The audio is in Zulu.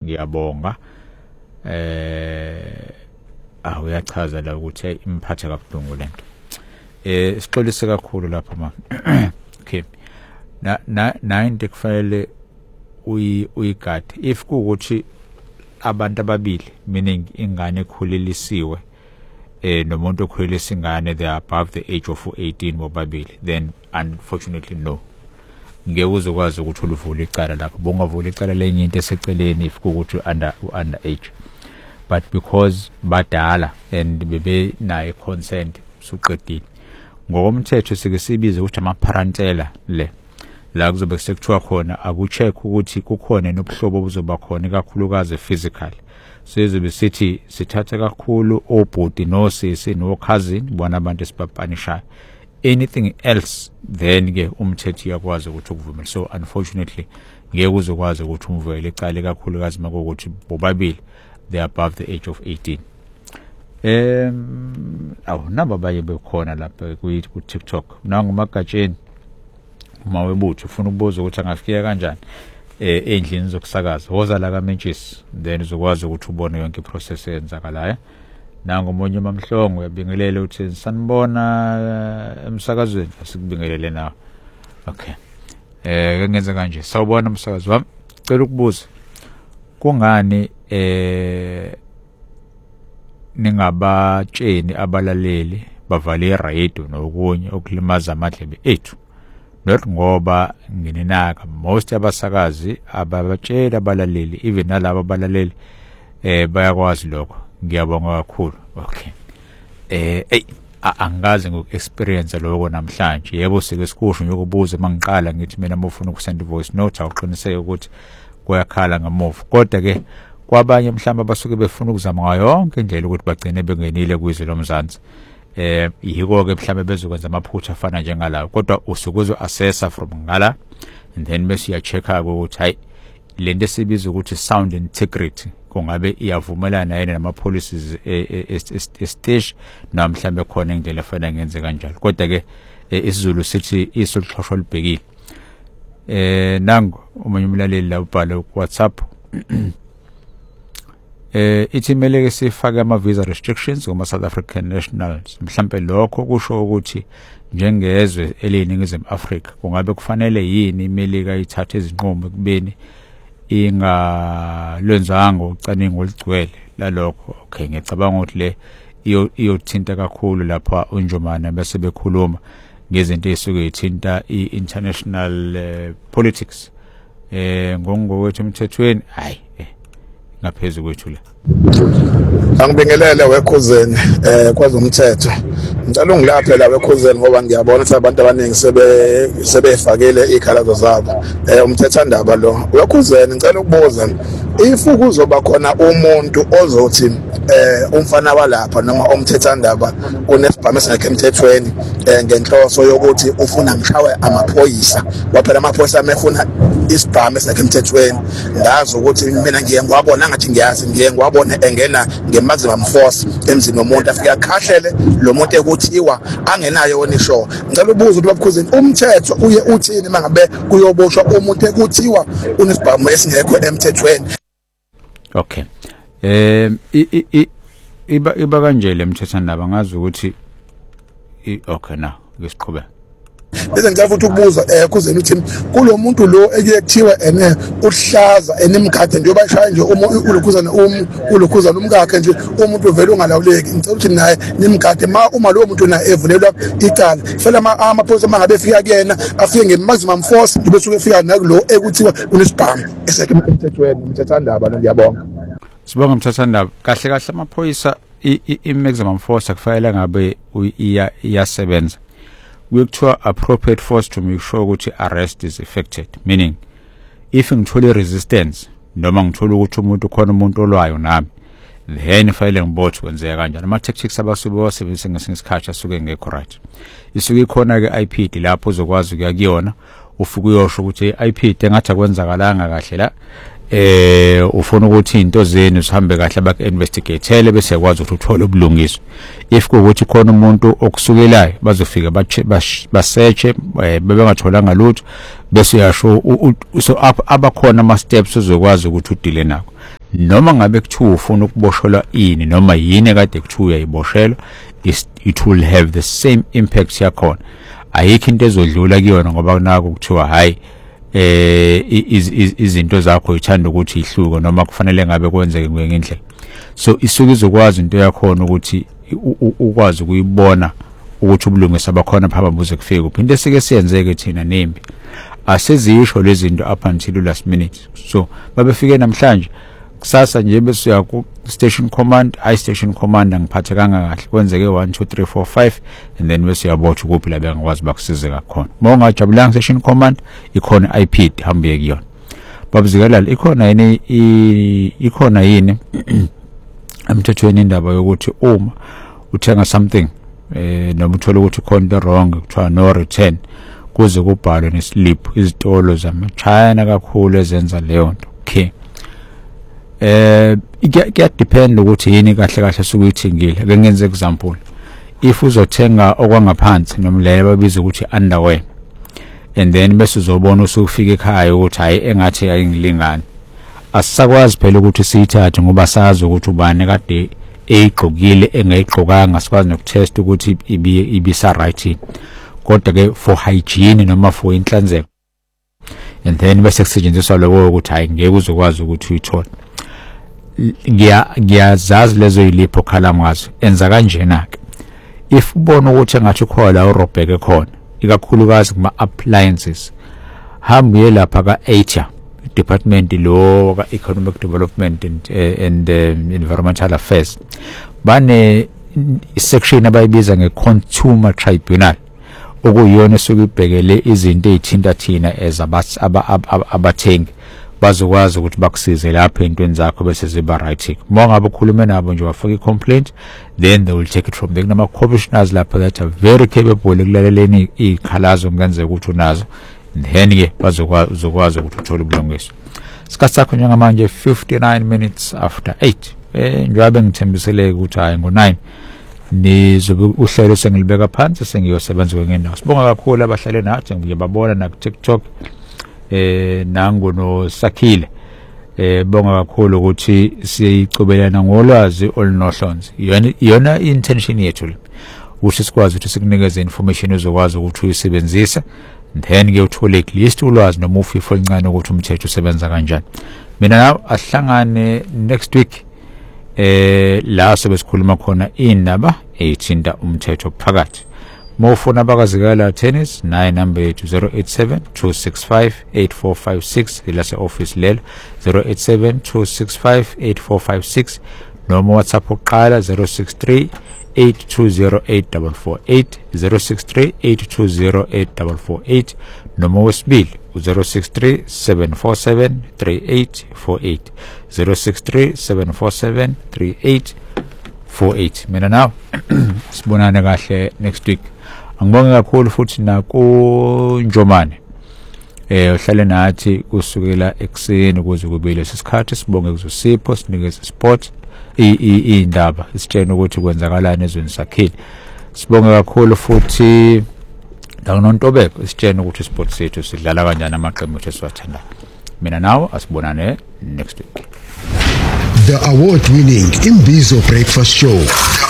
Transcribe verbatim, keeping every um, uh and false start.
ngiyabonga eh ah uyachaza la ukuthi imphathe kabuhlungu lento eh sixolise kakhulu lapha ma okay na na nine kufanele uyi uyigade if kuukuthi abantu ababili meaning ingane ekhulelisiwe eh nomuntu okhulelisa ingane they are above the age of eighteen bobabili then unfortunately no ngeke uzokwazi ukuthi uluvule icala lapho bongavula icala lenye into eseceleni if kuukuthi under under age but because badala and bebe naye consent suqedile ngokomthetho sike sibize ukuthi ama parentela le la kuzobe sekuthiwa khona akucheck ukuthi kukhona nobuhlobo buzoba khona kakhulukazi physical sizobe sithi sithatha kakhulu obhuti nosisi no cousin bona abantu esipapanisha anything else then ke umthetho yakwazi ukuthi ukuvumela so unfortunately ngeke uzokwazi ukuthi umvele icala kakhulukazi makokuthi bobabili they are above the age of eighteen em awu naba baye bekhona lapha ku TikTok nangumagatsheni uma webutho ufuna ukubuza ukuthi angafika kanjani eh endlini zokusakaza woza la kaManchester then uzokwazi ukuthi ubone yonke iprocess eyenzakalayo nangu umonye mamhlongo uyabingelele uthi sanibona emsakazweni asikubingelele nawe okay eh ngenza kanje sawubona umsakazi wami cela ukubuza kungani eh ningabatsheni abalaleli bavale iradio nokunye okulimaza amadlebe ethu not ngoba ngininaka most abasakazi ababatshela abalaleli even nalabo abalaleli eh bayakwazi lokho ngiyabonga kakhulu okay eh hey angazi ngokuexperience lokho namhlanje yebo sike sikusho nyokubuza mangiqala ngithi mina mufuna ukusend voice note awuqiniseke ukuthi kuyakhala ngamuva kodwa ke kwabanye mhlamba basuke befuna ukuzama ngayo yonke indlela ukuthi bagcine bengenile kwizwe lomzansi eh yiko ke mhlamba bezokwenza amaphutha afana njengalawo kodwa usukuzo assessa from ngala and then bese ya check ukuthi hayi lento esibiza ukuthi sound integrity kungabe iyavumelana yena nama policies estage namhlanje khona indlela efana ngenze kanjalo kodwa ke isiZulu sithi isolixhoshwa libhekile eh nango umunye umlaleli la ubhala ku WhatsApp eh ithi mele ke sifake ama visa restrictions kuma South African nationals mhlambe lokho kusho ukuthi njengezwe eliningizimu Africa kungabe kufanele yini imelika ithathe izinqumo kubeni ingalwenzanga ucaningo olugcwele lalokho okay ngicabanga ukuthi le iyothinta kakhulu lapha unjomana bese bekhuluma ngezinto ezisuke ithinta i-international uh, politics eh ngongowethu emthethweni hayi ngaphezulu kwethu la angibingelele wekhuzeni eh kwazi umthetho ngicela ungilaphe la wekhuzeni ngoba ngiyabona ukuthi abantu abaningi sebe sebefakele ikhalazo zabo eh umthethandaba lo wekhuzeni ngicela ukubuza if kuzoba khona umuntu ozothi eh umfana walapha noma umthethandaba unesibhamu esingekho emthethweni eh ngenhloso yokuthi ufuna ngishawe amaphoyisa waphela amaphoyisa amefuna isibhamu esingekho emthethweni ngazi ukuthi mina ngiye ngwabona ngathi ngiyazi ngiye ngwabona engena ngemazimum force emzini womuntu afika akhahlele lo muntu ekuthiwa angenayo onisho ngicela ubuza ukuthi babukhuzeni umthetho uye uthini mangabe kuyoboshwa umuntu ekuthiwa unesibhamu esingekho emthethweni okay eh iba iba kanje lemthethandaba ngazi ukuthi okay na ngisiqhubeka bese ngicela futhi ukubuza eh kuzeni uthi kulo muntu lo ekuyekuthiwa ene uhlaza enimgade njengoba ishaya nje uma ulokhuzana um ulokhuzana umkakhe nje umuntu vele ungalawuleki ngicela ukuthi naye nimgade ma uma lo muntu na evulelwa icala fela ama amaphoyisa mangabe fika kuyena afike ngemazimum force bese ufika nakulo ekuthiwa unesibhamu esekho emthethweni umthethandaba ngiyabonga sibonga umthethandaba kahle kahle amaphoyisa i-maximum force akufanele ngabe iyasebenza kuyekuthiwa appropriate force to make sure ukuthi arrest is effected meaning if ngithola resistance noma ngithola ukuthi umuntu khona umuntu olwayo nami then fanele ngibothe kwenzeka kanjani ama tactics abasuke wasebenzisa ngesikhathi asuke ngekho right isuke ikhona ke I P D lapho uzokwazi ukuya kuyona ufike uyosho ukuthi I P D engathi akwenzakalanga kahle la eh ufuna ukuthi into zenu sihambe kahle bak investigatele bese yakwazi ukuthi uthole ubulungiswa if kuukuthi khona umuntu okusukelayo bazofika basearche bebengatholanga lutho bese yasho so abakhona ama steps uzokwazi ukuthi udile nako noma ngabe kuthiwa ufuna ukuboshelwa ini noma yini kade kuthiwa uyayiboshelwa, it will have the same impact yakhona. Ayikho into ezodlula kuyona ngoba naku kuthiwa hayi eh izinto zakho uthanda ukuthi ihluke noma kufanele ngabe kwenzeke ngendlela. So isuke izokwazi into yakhona ukuthi ukwazi ukuyibona ukuthi ubulungisa bakhona phaba buze kufike kuphi. Into esike siyenzeke thina nembi asezisho lezi zinto up until last minute. So babefike namhlanje kusasa nje bese uya ku station command, I station commander ngiphathekanga kahle kwenzeke one two three four five and then bese uyabotha kuphi la bengakwazi bakusize kakhona. Mawungajabulanga station command ikhona I P hambe kuyona. Babuzikalala ikhona yini ikhona yini emthethweni indaba yokuthi uma uthenga something eh noma uthola ukuthi khona wrong kuthiwa no return kuze kubhalwe neslip. Izitolo zama-China kakhulu ezenza leyo nto. Okay. Eh kuya depend ukuthi yini kahle kahle sukuyithingile. Ake ngenze example. If uzothenga okwangaphansi noma leyo babiza ukuthi underwear and then bese uzobona usufika ekhaya ukuthi hayi engathi ayingilingani, asisakwazi phela ukuthi siyithathe ngoba sazi ukuthi ubani kade eyigqokile engayigqokanga, sikwazi nokutest ukuthi ibi ibisa right. Kodwa ke for hygiene noma for inhlanzeko and then bese kusetshenziswa lokho ukuthi hayi ngeke uzokwazi ukuthi uyithole. Ngiya ngiyazazi lezo yilipho khala ngazo enza kanjena ke. If ubona ukuthi engathi ukhola urobheke khona ikakhulukazi kuma appliances, hambe lapha ka Asia department lo ka economic development and, uh, and um, environmental affairs bane section abayibiza nge-consumer tribunal okuyona esukubhekele izinto ezithinta thina as abathengi bazokwazi ukuthi bakusize lapha entweni zakho bese ziba right. Uma ngabe ukhulume nabo nje wafaka i-complaint, then they will take it from there. Kunama commissioners lapha that are very capable ekulaleleni izikhalazo ngenzeka ukuthi unazo, then ke bazokwazi ukuthi uthole ubulungiswa. Isikhathi sakho njengamanje fifty-nine minutes after eight. Eh njengoba ngithembisele ukuthi hayi ngo nine nizobe uhlelo sengilibeka phansi sengiyosebenza ngendawo. Sibonga kakhulu abahlale nathi ngiyababona na TikTok eh nangu no Sakhile. Eh bonga kakhulu ukuthi siyicobelana ngolwazi olunohlonze. Iyona iyona intention yethu ukuthi sikwazi ukuthi sikunikeze information ezokwazi ukuthi uyisebenzise, then ke uthole at least ulwazi noma ufifo elincane ukuthi umthetho usebenza kanjani. Mina nawe asihlangane next week eh la sebesikhuluma khona indaba ethinta umthetho phakathi. Mofuna bakazikala tennis naye number yethu zero eight seven two six five eight four five six ila se office lelo zero eight seven two six five eight four five six noma WhatsApp uqala zero six three eight two zero eight four four eight zero six three eight two zero eight four four eight noma wesibili zero six three seven four seven three eight four eight zero six three seven four seven three eight four eight. Mina nawe sibonane kahle next week. Angibonge kakhulu futhi na ku Njomane eh uhlale nathi kusukela ekseni ukuze kube lesikhathi. Sibonge kuzosipho sinikeze sport indaba isitshena ukuthi kwenzakalani ezweni Sakhile. Sibonge kakhulu futhi Ntombeko isitshena ukuthi sport sethu sidlala kanjani amaqembu ethu esiwathandayo. Mina nawe asibonane next week. The award-winning Imbizo Breakfast Show.